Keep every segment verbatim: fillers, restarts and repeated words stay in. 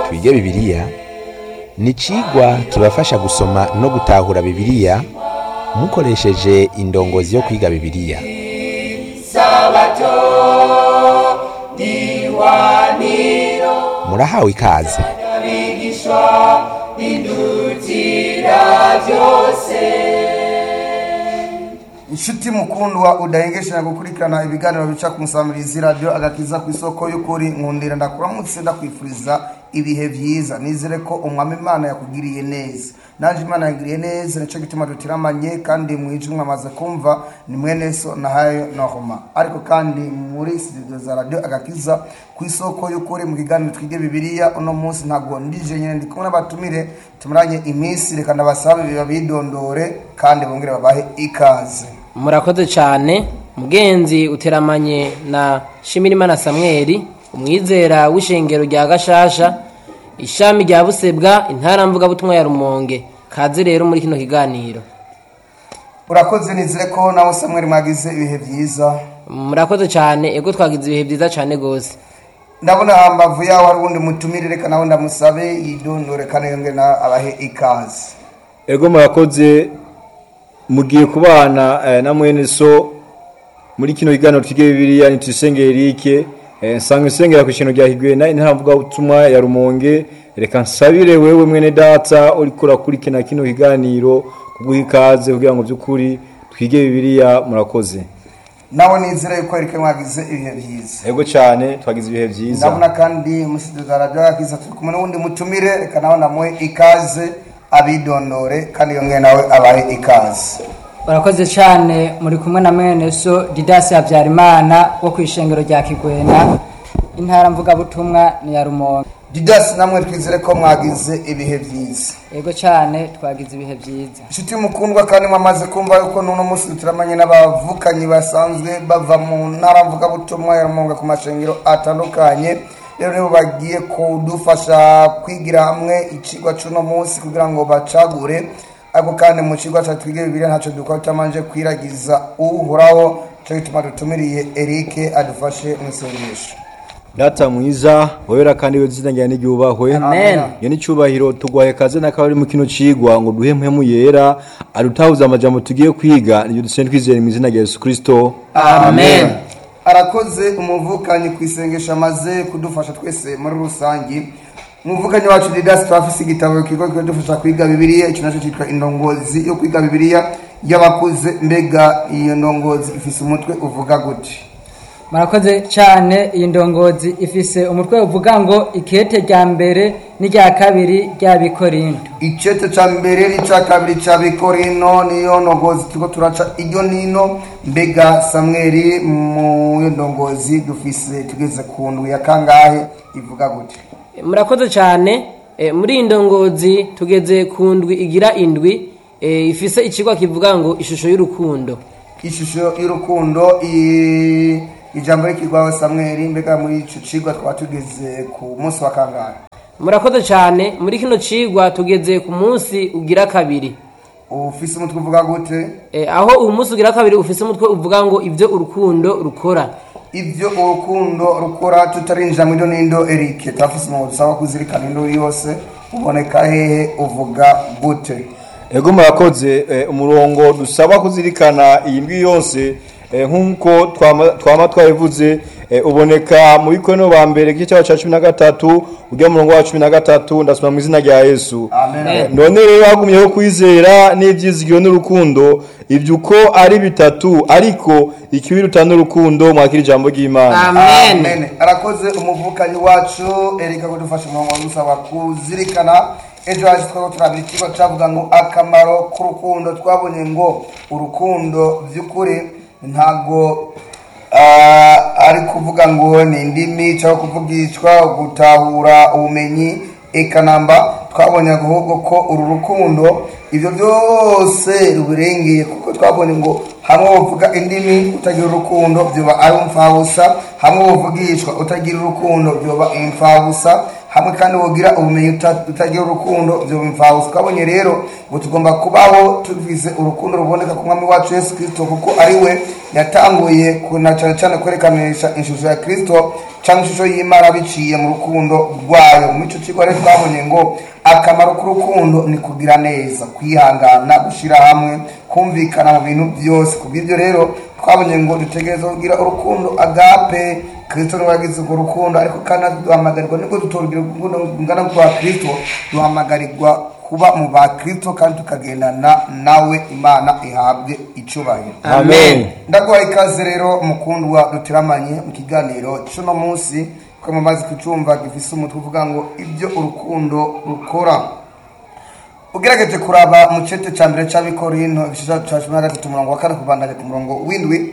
twige bibiliya ni icigwa kibafasha gusoma no gutahura bibiliya mukoresheje indongozi yo kwiga bibiliya. Murahawe ikaze. Inshuti mukundwa udahengesha gukurikirana ibiganiro bica ku Musamirizi Radio Agakiza ku isoko y'ukuri, nkundira ndakuramutse ndakwifuriza ibihe vyiza. Nizere ko umwami Imana yakugiriye neza, naje Imana yagiriye neza, nico gituma dutiramanye kandi mwijwe mwamaze kumva ni mwene so na hayo Nahoma. Ariko kandi muri studio za Radio Agakiza ku isoko y'ukuri mu kiganiro twige bibiliya, uno munsi ntago ndije nyene ndi kumwe n'abatumire tumuranye iminsi, reka ndabasabe biba bidondore kandi bongere babahe ikaze. Murakoze cyane mugenzi uteramanye na Shimirimana Samuel, umwizera w'ishengero rya Gashasha, ishami rya Busebwa, intara mvuga butumwa ya Rumonge. Kaze rero muri kino kiganiro. Urakoze, nizere ko nawe Samuel mwagize ibihe vyiza. Murakoze cyane, ego twagize ibihe vyiza cyane gose. Ndabona hambavu yawe hari undi mutumire, reka nawe ndamusabe yidondore kandi yongere na abahe ikaze. Ego murakoze, mugiye kubana eh, na mwene so muri kino kiganiro twige bibiliya ni Tuyisenge Eric, eh, nsanga sengera ku kintu rya Higwena intara mvuga butumwa ya Rumonge. Reka nsabire wewe mwene data uri kura kuri kina kino kiganiro kuguha ikaze kugira ngo byukuri twige bibiliya. Murakoze. Nawe nizere ko Eric mwagize ibihe vyiza. Ego cyane twagize ibihe vyiza. Ndabona kandi musiduza Radio Agakiza turi kumwe n'undi mutumire, reka nawe namuhe ikaze abidondore kandi yongere nawe abahe ikaze. Barakoze cyane, muri kumwe na mwene so Didas Habyarimana wo kwishengero rya Kigwena intara mvuga butumwa ni ya Rumonge. Didas, namwe twizere ko mwagize ibihe vyiza. Ego cyane twagize ibihe vyiza. Inshuti mukundwa kandi mwamaze kumva yuko nuno munsi turamanye n'abavukanyi basanzwe bava mu ntara mvuga butumwa ya Rumonge ku mashengero atandukanye. Rero nibo bagiye kudufasha kwigira hamwe icigwa cuno munsi kugira ngo bacagure. Ako kandi mu cigwa ca twige bibiliya ntaco dukora tamanje kwiragiza uhoraho, cyo gituma dutumiriye Eric adufashe mu isengesho. Data mwiza, wera kandi wezinangira n'igyubahwe. Amen. Yo ni cyubahiro tugwaye kaze nakabari mu kino cigwa ngo duhe mpemu yera adutahuza amajambo tugiye kwiga, niyo dusende kwizera mu izina rya Yesu Kristo. Amen. Arakoze umuvukanyi kwisengesha maze kudufasha twese muri rusangi. Umuvukanyi wacu Didas twafise igitabo kigo kidufasha kwiga bibiliya, ico naco cyitwa indongozi yo kwiga bibiliya y'abakuze. Mbega iyo ndongozi ifise umutwe uvuga gute? Murakoze cyane, iyi ndongozi ifise umutwe uvuga ngo ikete rya mbere n'irya kabiri rya Bikorinto. Icete ca mbere n'ica kabiri ca Bikorinto niyo ndongozi tuko turaca iryo nino. Mbega Samuel, mu ndongozi dufise tugeze ku ndwi ya kangahe ivuga gute? Murakoze cyane, e, muri indongozi tugeze ku ndwi igira indwi, e, ifise icigwa kivuga ngo ishusho y'urukundo. Ishusho y'urukundo, i ijambo rikigwawe Samuel. Mbega muri ico cigwa twa tugeze ku munsi wa kangahe? Murakoze cyane, muri kino cigwa tugeze ku munsi ugira kabiri. Ufise umutwe uvuga gute? E, aho uyu munsi ugira kabiri ufise umutwe uvuga ngo ivyo urukundo rukora. Ivyo urukundo rukora, tutarinjira mu nindo Eric twafise mu dusaba kuzirikana indo yose uboneka hehe uvuga gute? Ego murakoze, eh, umurongo dusaba kuzirikana iyi ndwi yose eh, nkuko twama twama twabivuze eh, uboneka mu bikono ba mbere gice cya cumi na gatatu ujya mu murongo wa cumi na gatatu. Ndasoma mu izina rya Yesu. Amen. None rero hagumyeho kwizera n'ivyizigiro n'urukundo, ivyo uko ari bitatu, ariko ikibiruta n'urukundo mwakira ijambo ry'Imana. Amen. Amen. Arakoze umuvukanyi wacu Eric kudufasha mu ngo dusaba kuzirikana. Ejo haje twako turabira ikigo cyavuga ngo akamaro k'urukundo. Twabonye ngo urukundo vy'ukuri ntago uh, ari kuvuga ngo ni indimi cyangwa kuvugishwa gutahura ubumenyi ekanamba. Twabonye ahubwo ko uru rukundo ivyo byose rubirengeye, kuko twabonye ngo hamwe uvuga indimi utagira urukundo byoba ari umfabusa, hamwe uvugishwa utagira urukundo byoba imfabusa, hamwe kandi wogira ubumenyi utagira urukundo byo bimfaho. Twabonye rero ngo tugomba kubaho tuvize urukundo ruboneka ku mwami wacu Yesu Kristo, kuko ari we yatanguye kuna cyane cyane kwerekanisha ishusho ya Kristo cyangwa ishusho y'Imana biciye mu rukundo rwayo. Mu cyo kigo rero twabonye ngo akamaro k'urukundo ni kugira neza, kwihangana, gushira hamwe, kumvikana mu bintu byose. Kubw'ibyo rero twabonye ngo dutegereza kugira urukundo agape. Kristo niwe yagize urwo rukundo, ariko kandi duhamagarirwa nibwo dutorugira urukundo ngana kwa Kristo, duhamagarirwa kuba mu ba Kristo kandi tukagendana nawe. Imana ihabwe icubahiro. Amen. Ndaguha ikaze rero mukundwa duteramanye mu kiganiro cy'uno munsi, ko mumaze kucumva gifise umutwe uvuga ngo ibyo urukundo rukora. Ugerageje kuraba mu cete cya mbere cy'Abikorinto igice cya cumi na gatatu umurongo wa kane kubandanya ku murongo w'indwi,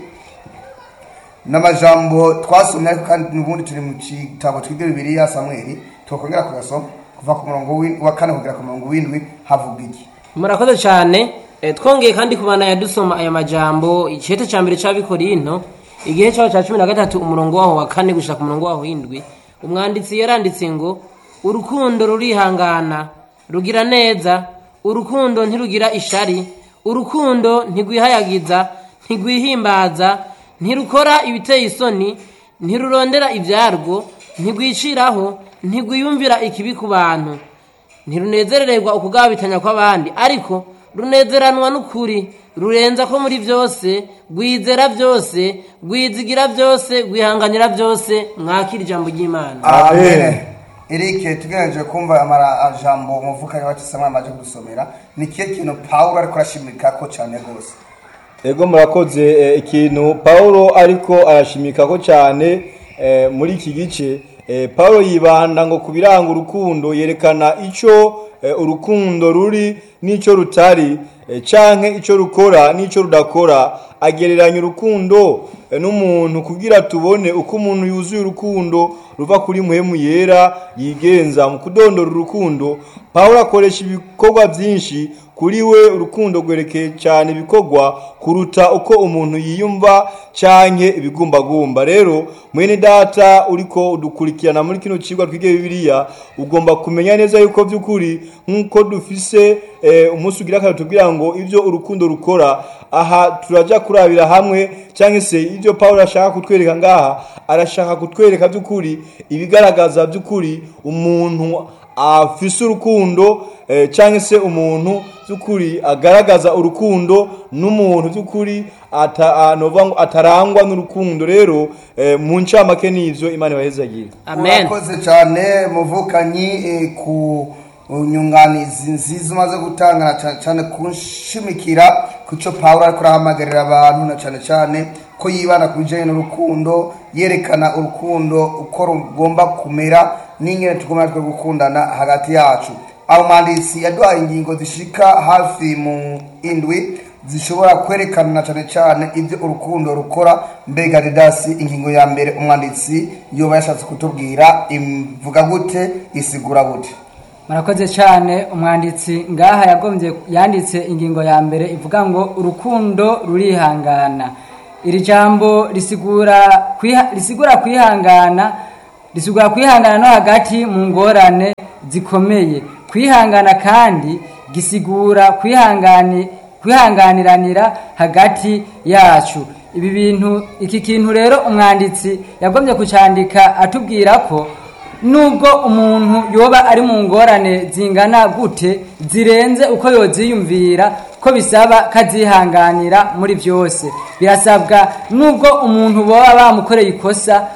n'amajambo twasomye ariko kandi n'ubundi turi mu kitabo twiga Bibiliya Samweli, tukongera kugasoma kuva ku murongo wa kane kugera ku murongo w'indwi. Havuga iki? Murakoze cyane. E, twongeye kandi kubandanya dusoma aya majambo icete cya mbere cy'Abikorinto igihe cyaho cya cumi na gatatu umurongo waho wa kane gushika ku murongo waho w'indwi. Umwanditsi yaranditse ngo urukundo rurihangana, rugira neza, urukundo ntirugira ishari, urukundo ntigwihayagiza, ntigwihimbaza, ntirukora ibiteye isoni, ntirurondera ibyarwo, ntigwiciraho, ntigwiyumvira ikibi ku bantu, ntirunezerererwa ukugabitanya kw'abandi, ariko runezeranwa n'ukuri, rurenza ko muri byose, rwizera byose, rwizigira byose, rwihanganira byose. Mwakira ijambo ry'Imana. Amen. Eric, tugereje kumva amara jambo muvuka yacu samwa amaje gusomera, ni kiye kintu Paulo ariko arashimika ko cyane gose. Ego murakoze. Ikintu Paulo ariko arashimika ko cyane muri iki gice, Paulo yibanda ngo kubiranga urukundo, yerekana ico urukundo ruri n'ico rutari, canke ico rukora n'ico rudakora. Agereranya urukundo n'umuntu kugira tubone uko umuntu yuzuye urukundo ruva kuri muhemu yera yigenza. Mu kudondora urukundo, Paulo akoresha ibikorwa byinshi. Kuri we urukundo gwerekeye cyane ibikorwa kuruta uko umuntu yiyumva canke ibigumbagumba. Rero mwene data uriko udukurikirana muri kino cigwa twige Bibiliya, ugomba kumenya neza yuko by'ukuri nkuko dufise eh, umunsi ugira kandi tubwira ngo ivyo urukundo rukora. Aha turaja kurabira hamwe canke se ivyo Paulo ashaka kutwereka ngaha, arashaka kutwereka by'ukuri ibigaragaza by'ukuri umuntu afise urukundo eh, canke se umuntu by'ukuri agaragaza urukundo n'umuntu by'ukuri atanova ngo atarangwa n'urukundo. Rero eh, mu ncamake n'ivyo Imana ibahezagira. Amen. Urakoze cyane muvukanyi eh, ku unyunganizi nziza umaze gutanga cyane cyane kunshimikira kuco Paulo ariko arahamagarira abantu na cyane cyane ko yibana ku bijanye n'urukundo, yerekana urukundo uko rugomba kumera n'ingene tugomba twe gukundana hagati yacu. Aho mwanditsi yaduhaye ingingo zishika hafi mu indwi zishobora kwerekana cyane cyane ibyo urukundo rukora. Mbega Didasi, ingingo ya mbere umwanditsi yoba yashatse kutubwira ivuga gute, isigura gute? Murakoze cyane. Umwanditsi ngaha yagombye yanditse ingingo ya mbere ivuga ngo urukundo rurihangana. Iri jambo risigura kwiha, risigura kwihangana, risigura kwihangana no hagati mu ngorane zikomeye. Kwihangana kandi gisigura kwihangani kwihanganiranira hagati yacu. Ibi bintu iki kintu rero umwanditsi yagombye kucandika atubwira ko nubwo umuntu yoba ari mu ngorane zingana gute, zirenze uko yoziyumvira, ko bisaba kazihanganira muri byose. Birasabwa nubwo umuntu boba bamukoreye ikosa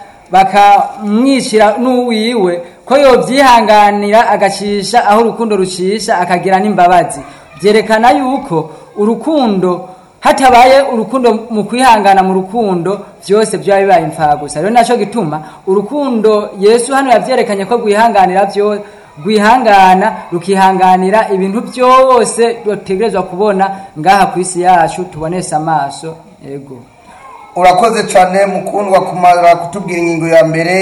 bakamwishira n'uwiwe, ko yobyihanganira agacisha aho urukundo rucisha, akagira n'imbabazi. Byerekana yuko urukundo, hatabaye urukundo mu kwihangana mu rukundo, byose byaba bibaye imfaha gusa. Rero naco gituma urukundo Yesu hano yavyerekanye ko gwihanganira byo gwihangana rukihanganira ibintu byose dutegerezwa kubona ngaha ku isi yacu tubonesa amaso. Yego, urakoze cyane mukundwa kumara kutubwira ingingo ya mbere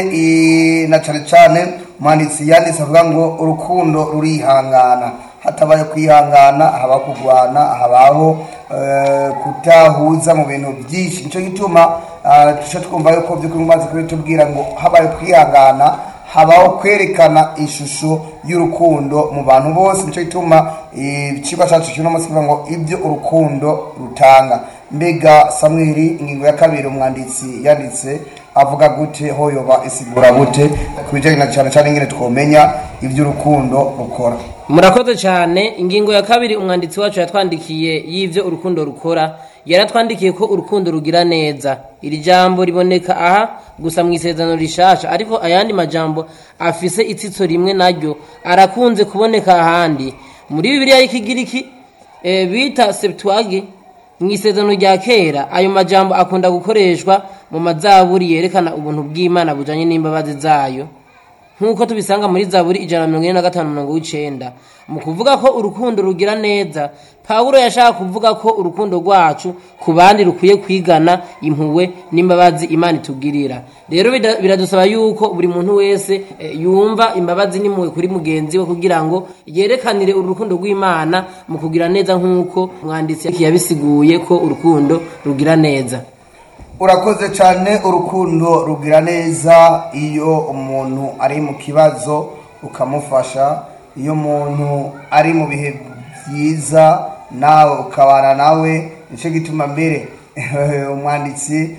na cyane cyane mwanditsi yanditse avuga ngo urukundo rurihangana. Hatabaye kwihangana haba kugwana, habaho uh, kutahuza mu bintu byinshi. Nico gituma uh, tusha twumva yuko by'ukuri maze kuri tubwira ngo habaye kwihangana habaho kwerekana ishusho y'urukundo mu bantu bose. Nico gituma icigwa cacu cy'uno munsi kivuga ngo ibyo urukundo rutanga. Mbega Samweli, ingingo ya kabiri umwanditsi yanditse avuga gute, ho yoba isigura gute kubijanye na cyane cyane ingene twomenya ibyo urukundo rukora? Murakoze cyane. Ingingo ya kabiri umwanditsi wacu yatwandikiye y'ivyo urukundo rukora, yaratwandikiye ko urukundo rugira neza. Iri jambo riboneka aha gusa mu isezerano rishasha, ariko ayandi majambo afise itsitso rimwe naryo arakunze kuboneka ahandi muri Bibiliya y'Ikigiriki e, bita Septuagi. Mu isezerano rya kera ayo majambo akunda gukoreshwa mu mazaburi yerekana ubuntu bw'Imana bujanye n'imbabazi zayo, nkuko tubisanga muri Zaburi ijana na mirongo ine na gatanu mirongo w'icenda. Mu kuvuga ko urukundo rugira neza, Pawulo yashaka kuvuga ko urukundo rwacu ku bandi rukwiye kwigana impuhwe n'imbabazi Imana itugirira. Rero biradusaba yuko buri muntu wese e, yumva imbabazi n'impuhwe kuri mugenzi we kugira ngo yerekanire urukundo rw'Imana mu kugira neza, nkuko mwanditsi yabisiguye ko urukundo rugira neza. Urakoze cyane. Urukundo rugira neza iyo umuntu ari mu kibazo ukamufasha, iyo umuntu ari mu bihe byiza nawe ukabana nawe. Nicyo gituma mbere umwanditsi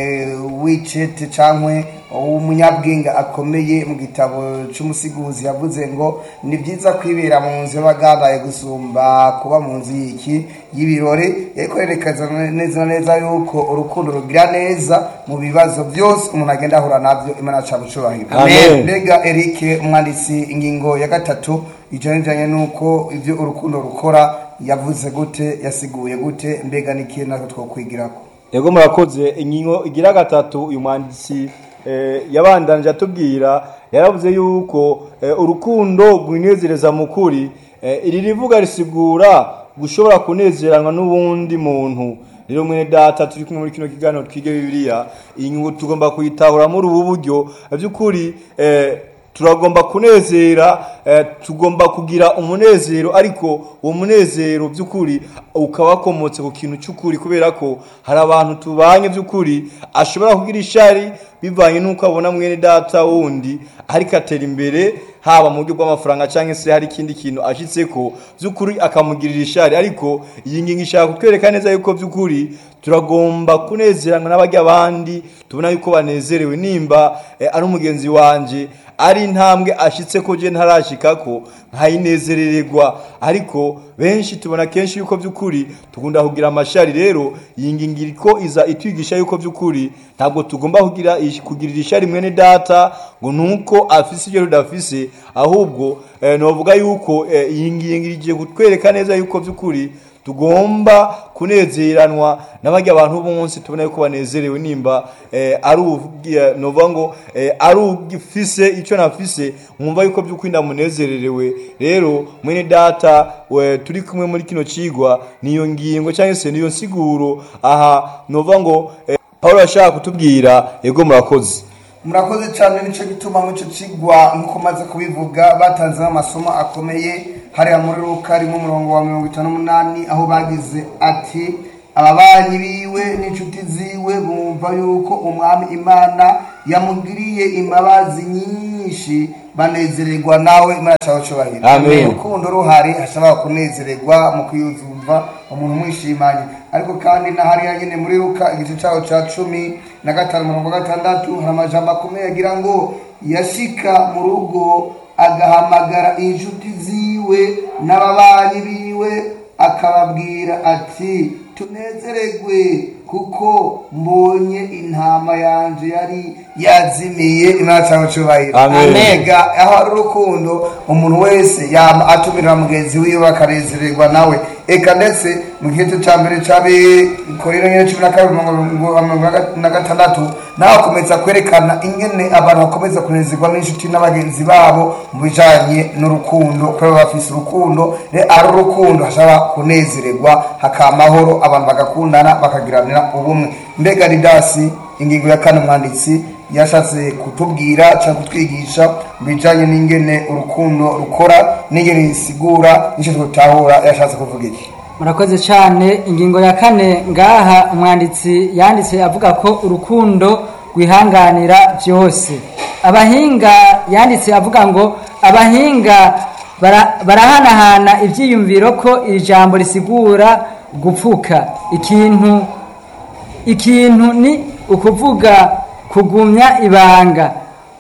w'icete cyangwa umunyabwenge akomeye mu gitabo cy'umusiguzi yavuze ngo ni byiza kwibera mu nzu y'abagaraye gusumba kuba mu nzu y'iki y'ibirori. Ariko yerekana neza neza yuko urukundo rugira neza mu bibazo byose umuntu agenda ahura nabyo. Imana yacu abucubahira. Amen. Mbega Eric umwanditsi, ingingo ya gatatu ijanye nuko ibyo urukundo rukora yavuze gute, yasiguye gute, mbega niki natwe twokwigirako? Yego murakoze. Ingingo igira gatatu uyu mwanditsi eh, yabandanje atubwira, yaravuze yuko eh, urukundo rwinezereza mu kuri. Eh, iri rivuga risigura gushobora kunezeranwa n'ubundi muntu. Rero mwene data turi kumwe muri kino kiganiro twige Bibiliya, iyi ngingo tugomba kuyitahura muri ubu buryo. By'ukuri eh, turagomba kunezera, eh, tugomba kugira umunezero, ariko uwo munezero by'ukuri ukaba komotse ku kintu cy'ukuri, kubera ko hari abantu tubanye by'ukuri ashobora kugira ishari bivanye nuko abona mwene data wundi ariko atera imbere, haba mu buryo bw'amafaranga cyangwa se hari ikindi kintu ashitseko by'ukuri akamugirira ishari. Ariko iyi ngingo ishaka kutwereka neza yuko by'ukuri turagomba kunezerana n'abajya abandi tubona yuko banezerewe, nimba eh, ari umugenzi wanje ari intambwe ashitse ko je ntarashikako nkayinezerererwa. Ariko benshi tubona kenshi yuko by'ukuri tugunda kugira amashari. Rero iyi ngingo iriko iza itwigisha yuko by'ukuri ntabwo tugomba kugira kugirira ishari mwene data ngo nuko afise ibyo rudafise, ahubwo eh, novuga yuko eh, iyi ngingo ije kutwereka neza yuko by'ukuri tugomba kunezeranwa n'abajya abantu b'umunsi tubona yuko banezerewe, nimba eh, ari novuga ngo eh, ari ugifise icyo nafise mwumva yuko by'ukuri ndamunezererewe. Rero mwene data we turi kumwe muri kino cigwa, niyo ngingo cyangwa se niyo nsiguro aha novuga ngo eh, Paulo ashaka kutubwira. Yego murakoze. Murakoze cyane. Nico gituma mu cyo cigwa nkuko maze kubivuga batanze amasomo akomeye hari muri Luka ari mu murongo wa mirongo itanu n'umunani, aho bagize ati ababanyi biwe n'inshuti ziwe bumva yuko umwami Imana yamugiriye imbabazi nyinshi banezererwa nawe. Imana cyabacubahira. Amen. Urukundo ruhari hashobora kunezererwa mu kwiyuzumva umuntu mwishimanye. Ariko kandi na hari nyine muri Luka igice cyaho cya cumi na gatanu mirongo gatandatu hari amajambo akomeye agira ngo yashika mu rugo agahamagara inshuti ziwe n'ababanyi biwe akababwira ati tunezeregwe kuko mbonye intama yanje yari yazimiye. Imana cyabacubahira. Amen. Aho ari urukundo umuntu wese yama atumira mugenzi wiwe bakanezererwa nawe. Eka ndetse mu gihe cya mbere cyabe Korino nyine cumi na kabiri na gatandatu naho akomeza kwerekana ingene abantu bakomeza kunezerwa n'inshuti n'abagenzi babo mu bijanye n'urukundo, kuko bafise urukundo. Re ari urukundo hashobora kunezererwa hakamahoro, abantu bagakundana bakagiranira ubumwe. Mbega Ridasi, ingingo ya kane mwanditsi yashatse kutubwira cyangwa kutwigisha bijanye n'ingene urukundo rukora n'ingene isigura n'icyo tutahura, yashatse kuvuga iki? Murakoze cyane. Ingingo ya kane ngaha umwanditsi yanditse avuga ko urukundo rwihanganira byose. abahinga yanditse avuga ngo abahinga bara- barahanahana ibyiyumviro ko iri jambo risigura gupfuka ikintu ikintu ni ukuvuga kugumya ibanga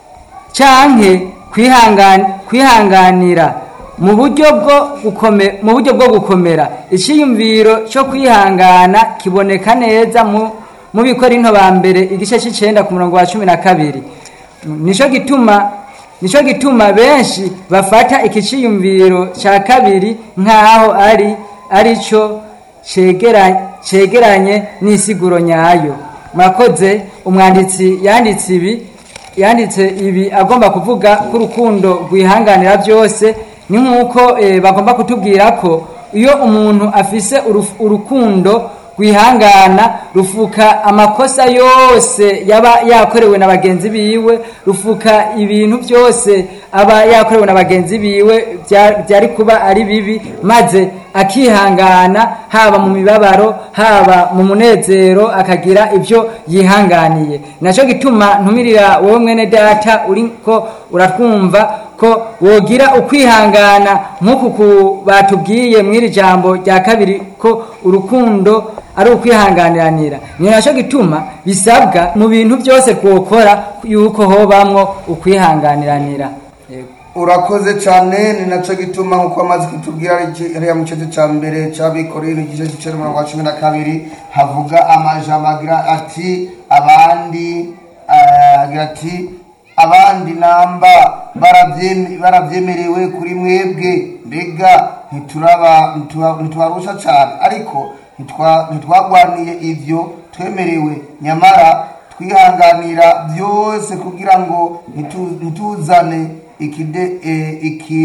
canke kwihangana kwihanganira mu buryo bwo gukome mu buryo bwo gukomera iciyumviro cyo kwihangana kiboneka neza mu mu bikorinto ba mbere igice c'icenda ku murongo wa cumi na kabiri nico gituma nico gituma benshi bafata iki ciyumviro ca kabiri nk'aho ari arico cegeranye cegeranye n'isiguro nyayo murakoze umwanditsi yanditse ibi yanditse ibi agomba kuvuga ko urukundo rwihanganira byose ni nk'uko eh, bagomba kutubwira ko iyo umuntu afise uruf- urukundo rwihangana rufuka amakosa yose yaba yakorewe na bagenzi biwe rufuka ibintu byose aba yakorewe na bagenzi biwe bya- byari kuba ari bibi maze akihangana haba mu mibabaro haba mu munezero akagira ibyo yihanganiye nacyo gituma ntumirira wowe mwene data uriko uratwumva ko wogira ukwihangana nk'uku ku- batubwiye mw'iri jambo rya kabiri ko urukundo ari ukwihanganiranira ni nacyo gituma bisabwa mu bintu byose twokora yuko hobamwo ukwihanganiranira Yego. urakoze cyane ni nacyo gituma nk'uko amaze kutubwira ariya mu gice cya mbere cy'abikorera igice cy'icenda mirongo wa cumi na kabiri havuga amajambo agira ati abandi eh, agira ati abandi namba barabyeme- barabyemerewe kuri mwebwe mbega ntituraba ntitura- ntitubarusha cyane ariko ntitwa- ntitwagwaniye ibyo twemerewe nyamara twihanganira byose kugira ngo ntitu- ntituzane ikide eh,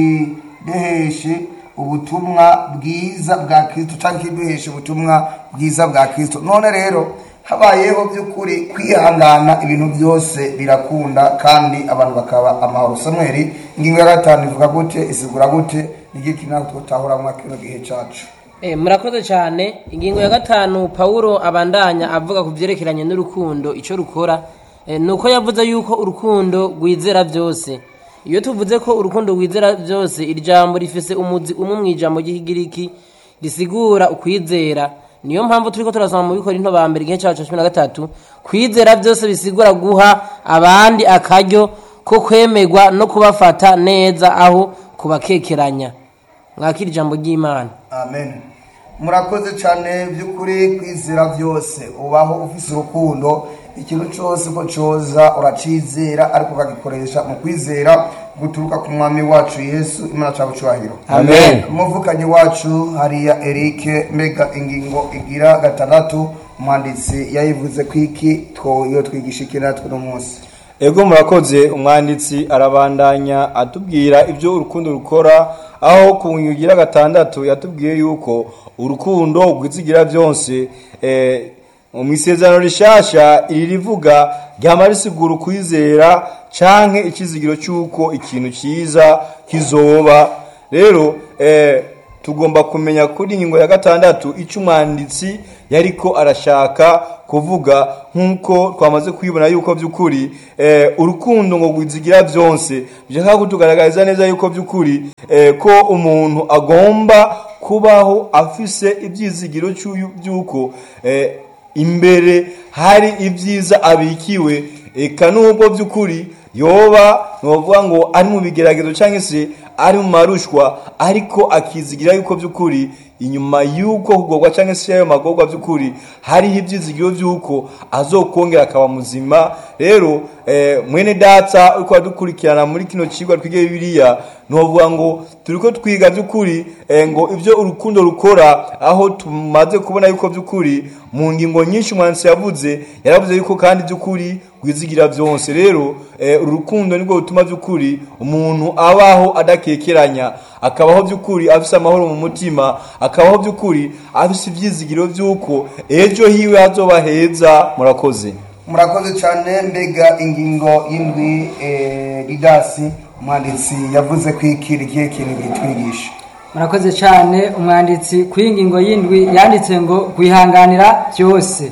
ikideheshe ubutumwa bwiza bwa Kristo cyangwa ikiduheshe ubutumwa bwiza bwa Kristo none rero habayeho by'ukuri kwihangana ibintu byose birakunda kandi abantu bakaba amahoro. Samuel ingingo ya gatanu ivuga gute isigura gute n'igiki naho tutahura mu kino gihe cyacu? Eh, murakoze cyane. Ingingo ya gatanu Paulo abandanya avuga ku byerekeranye n'urukundo ico rukora eh, nuko yavuze yuko urukundo rwizera byose. Iyo tuvuze ko urukundo rwizera byose irijambo rifise umuzi umwe mu ijambo ry'Igiriki risigura ukwizera. Niyo mpamvu turiko turasoma mu bikorinto ba mbere igihe cyacu cumi na gatatu kwizera byose bisigura guha abandi akaryo ko kwemerwa no kubafata neza aho kubakekeranya. Mwakira ijambo ry'Imana. Amen. Murakoze cyane by'ukuri kwizera byose ubaho ufise urukundo ikintu cyose ko cyoza uracizera ariko ukagikoresha mu kwizera guturuka ku mwami wacu Yesu Imana cyawe cyubahiro. Amen. Umuvukanyi wacu hariya Eric mbega ingingo igira gatandatu umwanditsi yayivuze kwiki two iyo twigisha iki natwe no munsi. Ego murakoze umwanditsi arabandanya atubwira ibyo urukundo rukora aho ku nyugira gatandatu yatubwiye yuko urukundo rwizigira byose eh mu isezerano rishasha iri rivuga ryama risigura kwizera canke ikizigiro cyuko ikintu cyiza kizoba rero eh tugomba kumenya kuri ingingo ya gatandatu icyo umwanditsi yariko arashaka kuvuga nkuko twamaze kwibona yuko by'ukuri eh, urukundo ngo rwizigira byose byaka kutugaragariza neza yuko by'ukuri eh, ko umuntu agomba kubaho afise ibyizigiro cy'uko eh, imbere hari ibyiza abikiwe eka nubwo by'ukuri yoba novuga ngo ari mu bigeragezo cyangwa se ari mu marushwa ariko akizigira yuko by'ukuri inyuma yuko kugorwa cyangwa se ayo magorwa by'ukuri hariho ibyizigiro by'uko azokongera akaba muzima rero eh, mwene data uko adukurikirana muri kino kigwa twige Bibiliya novuga ngo turiko twiga by'ukuri eh, ngo ibyo urukundo rukora aho tumaze kubona yuko by'ukuri mu ngingo nyinshi umwanditsi yavuze yaravuze yuko kandi by'ukuri gwizigira byose rero eh, urukundo nibwo rutuma by'ukuri umuntu abaho adakekeranya akabaho by'ukuri afise amahoro mu mutima akabaho by'ukuri afise ibyizigiro by'uko ejo hiwe hazoba heza. Murakoze. Murakoze cyane mbega ingingo y'indwi eh, Didasi umwanditsi yavuze kwikira ikihe kintu bitwigisha? Murakoze cyane umwanditsi ku ingingo y'indwi yanditse ngo kwihanganira byose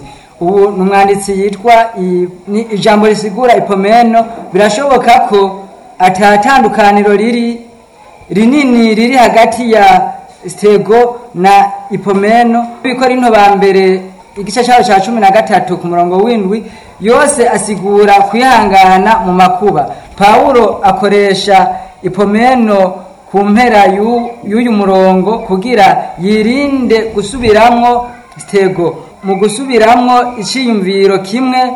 ubu ni umwanditsi yitwa i- ni ijambo risigura ipomeno. Birashoboka ko atatandukaniro riri rinini riri hagati ya stego na ipomeno. Bikorinto ba mbere igice cyaho cya cumi na gatatu ku murongo w'indwi yose asigura kwihangana mu makuba. Pawulo akoresha ipomeno ku mpera y'u- y'uyu murongo kugira yirinde gusubiramwo stego mu gusubiramwo iciyumviro kimwe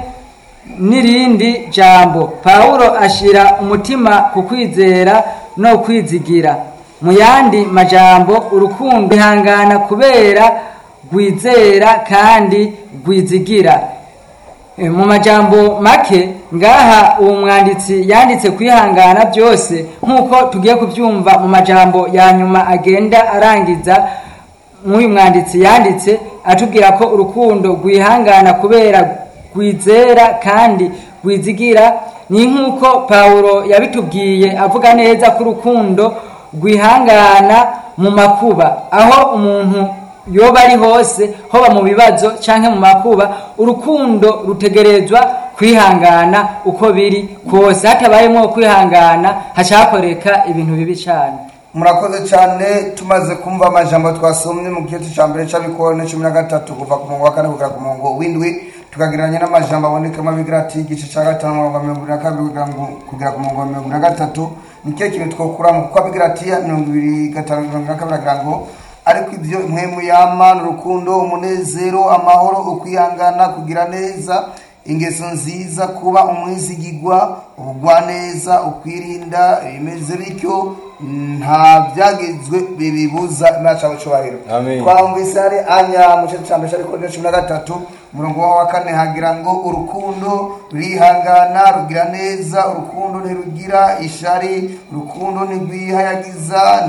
n'irindi jambo. Pawulo ashira umutima ku kwizera no kwizigira. Mu yandi majambo urukundo ihangana kubera rwizera kandi rwizigira. E, mu majambo make ngaha uwo mwanditsi yanditse kwihangana byose nk'uko tugiye kubyumva mu majambo ya nyuma agenda arangiza. Nk'uyu mwanditsi yanditse atubwira ko urukundo rwihangana kubera rwizera kandi rwizigira. Ni nk'uko Pawulo yabitubwiye avuga neza ko urukundo rwihangana mu makuba. Aho umuntu yoba ari hose, hoba mu bibazo canke mu makuba, urukundo rutegerezwa kwihangana uko biri kose. Hatabayemo kwihangana hacakoreka ibintu bibi cyane. Murakoze cyane. Tumaze kumva amajambo twasomye mu gice cya mbere cy'Abikorane cumi na gatatu kuva ku murongo wa kane kugera ku murongo w'indwi, tukagereranya n'amajambo abonekamo abigira ati igice cya gatanu mirongo mirongo ibiri na kabiri kugera ku murongo wa mirongo na gatatu. Ni kihe kintu twokuramo? Kuko abigira ati mirongo ibiri gatanu mirongo na kabiri agira ngo ariko ibyo mwemu yamana urukundo, umunezero, amahoro, ukwihangana, kugira neza, ingeso nziza, kuba umwizigigwa, ubugwaneza, ukwirinda, bimeze bityo nta byagezwe bibibuza. Imana cyubahiro. Amen. Twumvise hari anya mu gice cya mbere cy'Abikorane cumi na gatatu umurongo wa kane hagira ngo urukundo rurihangana, rugira neza, urukundo ntirugira ishari, urukundo ntirwihayagiza,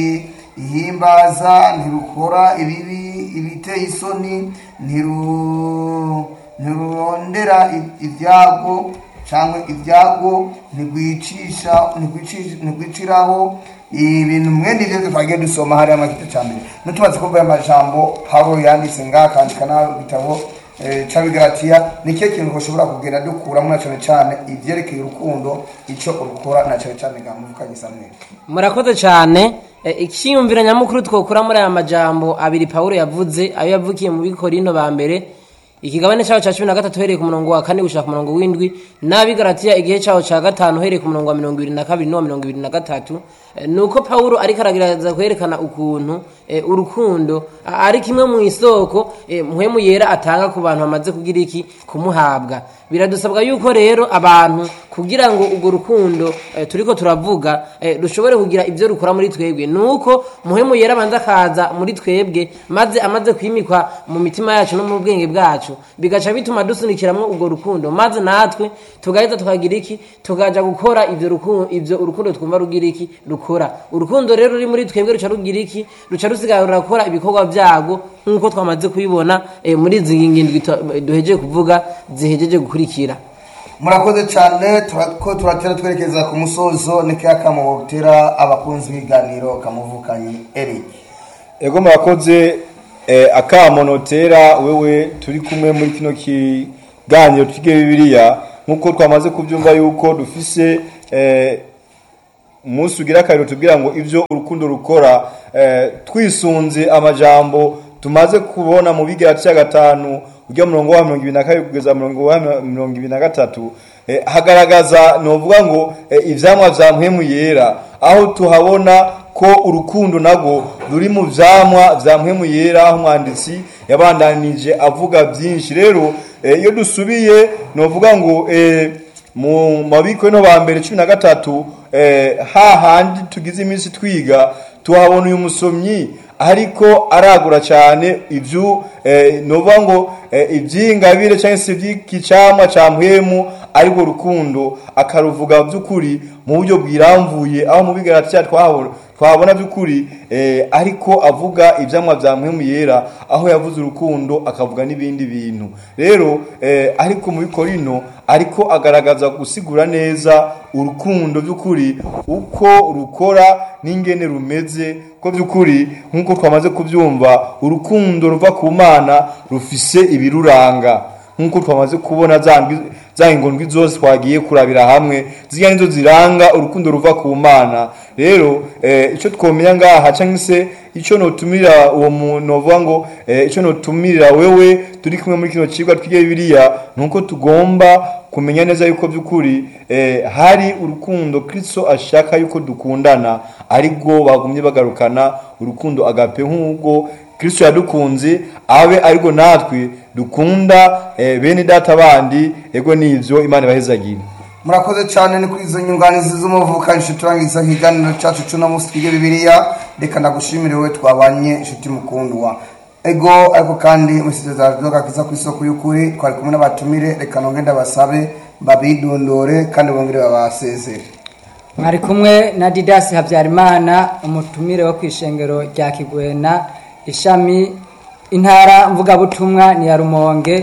ntirwihimbaza, ntirukora ibibi ibiteye isoni, ntiru ntirurondera ibyago cyangwa ibyago, ntigwicisha ntigwiciraho ibintu mwene ibyo twagiye dusoma hari amakete cya mbere. Nutumaze kumva amajambo Pawulo yanditse ngaha kandika na bitabo c'Abigalatiya, ni kihe kintu ushobora kugenda dukuramo na cyane cyane ivyerekeye urukundo icyo urukora na cyane cyane gamuvukanye Samuel? Murakoze cyane. E, ikiyumvira nyamukuru twokura muri aya majambo abiri Pawulo yavuze, ayo yavukiye mu Bikorinto ba mbere ikigabane cyaho cya cumi na gatatu uhereye ku murongo wa kane gushaka ku murongo w'indwi, n'Abigalatiya igihe cyaho cya gatanu uhereye ku murongo wa mirongo ibiri na kabiri no mirongo ibiri na gatatu. E, nuko Pawulo ariko aragerageza kwerekana ukuntu e, urukundo ari kimwe mu isoko e, mpwemu yera atanga ku bantu bamaze kugira iki kumuhabwa. Biradusabwa yuko rero abantu kugira ngo urwo rukundo e, turiko turavuga e, rushobore kugira ibyo rukora muri twebwe, nuko mpwemu yera abanza kaza muri twebwe, maze amaze kwimikwa mu mitima yacu no mu bwenge bwacu, bigaca bituma dusunikiramwo urwo rukundo, maze natwe tugahita tukagira iki tukaja gukora ivyo rukundo ivyo urukundo twumva rugira iki rukora. Urukundo rero ruri muri twebwe ruca rugira iki ruca rusigarura gukora ibikorwa byago nkuko twamaze kubibona e, muri izi ngindwi duhejeje kuvuga zihejeje gukurikira. Murakoze cyane. Turako turatera twerekeza ku musozo, nike akamubotera abakunzi b'iganiro kamuvukanye Eric. Ego murakoze. Eh, akamonotera wewe turi kumwe muri kino kiganiro twige Bibiliya, nkuko twamaze kubyumva yuko dufise eh, umunsi ugira akariro tubwira ngo ivyo urukundo rukora, eh, twisunze amajambo tumaze kubona mu Bigalatiya gatanu ujya murongo wa mirongo ibiri na kabiri kugeza murongo wa mirongo ibiri na gatatu. Eh, hagaragaza novuga ngo eh, ivyamwa vya mpwemu yera, aho tuhabona ko urukundo nago ruri mu vyamwa vya mpwemu yera, aho umwanditsi yabandanije avuga byinshi. Rero iyo e, dusubiye novuga ngo e, mu mabiko no ba mbere cumi na gatatu e, ha handi tugize iminsi twiga tuhabona uyu musomyi ariko aragura cyane ivyo e, novuga ngo e, ivyingabire cyangwa se vy'ikicamwa ca mpwemu ariko rukundo akaruvuga by'ukuri mu buryo bwiramvuye, aho mu Bigalatiya twahabona twabona by'ukuri eh, ariko avuga ivyamwa vya mpwemu yera, aho yavuze urukundo akavuga n'ibindi bintu. Rero eh, ariko mu Bikorinto ariko agaragaza gusigura neza urukundo by'ukuri uko rukora n'ingene rumeze, ko by'ukuri nkuko twamaze kubyumva urukundo ruva ku Mana rufise ibiruranga. nk'uko twamaze kubona za ingondwi zose twagiye kurabira hamwe ziga nizo ziranga urukundo ruva ku Mana. Rero eh, icyo twomenya ngaha cyangwa se icyo notumira uwo muntu uvuga ngo eh, icyo notumira wewe turi kumwe muri kino cigwa twige Bibiliya nuko tugomba kumenya neza yuko byukuri eh, hari urukundo Kristo ashaka yuko dukundana ariko bagumye bagarukana urukundo agape nk'ubwo Kristo yadukunze abe ariko natwe dukunda eh, bene data bandi ego nivyo Imana bahezagira. Murakoze cyane ni kuri izo nyunganizi z'umuvuka inshuti turangiza higaniro cyacu cyo munsi twige Bibiliya. Reka ndagushimire we twabanye inshuti mukundwa ego ariko kandi musizeza gakiza ku isoko y'ukuri twari kumwe n'abatumire. Reka nongenda basabe babidondore kandi bongere babasezere. Mwari kumwe na Didas Habyarimana umutumire wo kwishengero rya Kigwena ishami intara mvuga butumwa ni ya Rumonge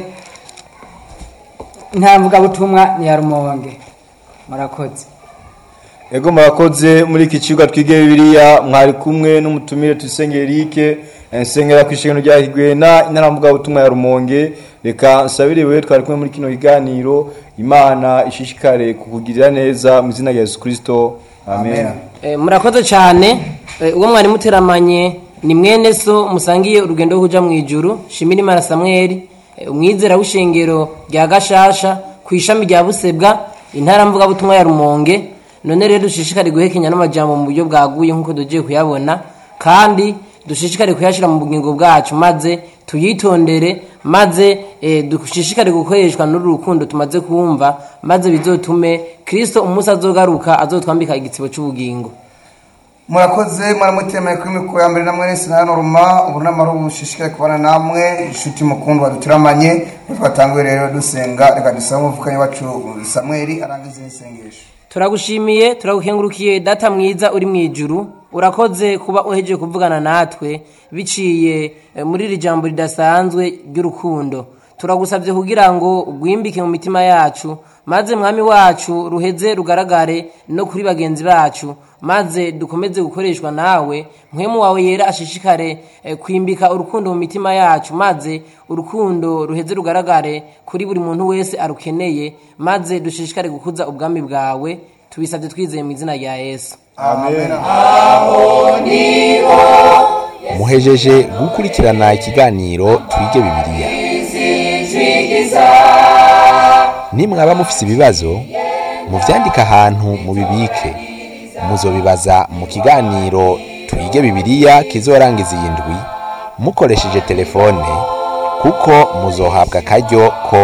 intara mvuga butumwa ni ya Rumonge. Murakoze. Ego murakoze muri iki cigwa twige Bibiliya mwari kumwe n'umutumire Tuyisenge Eric ensengera kwishengero rya Kigwena intara mvuga butumwa ya Rumonge. Reka nsabire wewe twari kumwe muri kino kiganiro Imana ishishikare kukugirira neza mu izina rya Yesu Kristo. Amen. E, murakoze cyane e, uwo mwari muteramanye ni mwene so musangiye urugendo kuja mu ijuru Shimira Imana Samuel e, umwizera w'ishengero rya Gashasha kwishami rya Busebwa intara mvuga butumwa ya Rumonge. None rero dushishikare guhekenya n'amajambo mu buryo bwaguye nkuko dogiye kuyabona kandi dushishikare kuyashira mu bugingo bwacu maze tuyitondere maze e, dushishikare gukoreshwa n'urukundo tumaze kumva maze bizotume Kristo umusa azogaruka azotwambika igitsibo cy'ubugingo. Murakoze mwaramutemeye kuri mikoro ya mbere namwe nese na Norma ubunamaro bushishikaye kubana namwe inshuti mukundwa duturamanye. Twatanguye rero dusenga reka dusaba umuvukanye wacu Samuel arangize insengesho. Turagushimiye turagukengurukiye data mwiza uri mu ijuru urakoze kuba uhejeje kuvugana natwe biciye e, muri iri jambo ridasanzwe ry'urukundo. Turagusabye kugira ngo ugwimbike mu mitima yacu maze mwami wacu ruheze rugaragare no kuri bagenzi bacu maze dukomeze gukoreshwa nawe mpwemu wawe yera ashishikare e, kwimbika urukundo mu mitima yacu maze urukundo ruheze rugaragare kuri buri muntu wese arukeneye maze dushishikare gukuza ubwami bwawe tubisabye twizeye mu izina rya Yesu. Amen. muhejeje gukurikirana ikiganiro twige Bibiliya. Nimwaba mufise ibibazo muvyandika ahantu mubibike muzobibaza mu kiganiro twige Bibiliya kizorangiza iyi ndwi mukoresheje telefone kuko muzohabwa akaryo ko